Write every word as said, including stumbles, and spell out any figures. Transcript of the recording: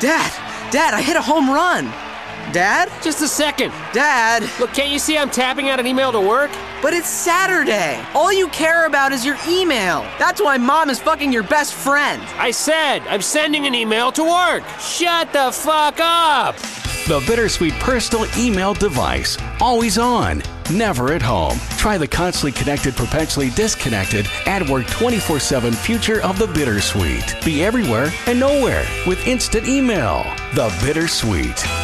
Dad, Dad, I hit a home run. Dad? Just a second. Dad. Look, can't you see I'm tapping out an email to work? But it's Saturday. All you care about is your email. That's why Mom is fucking your best friend. I said I'm sending an email to work. Shut the fuck up. The Bittersweet personal email device. Always on, never at home. Try the constantly connected, perpetually disconnected, at work twenty-four seven future of the Bittersweet. Be everywhere and nowhere with instant email. The Bittersweet.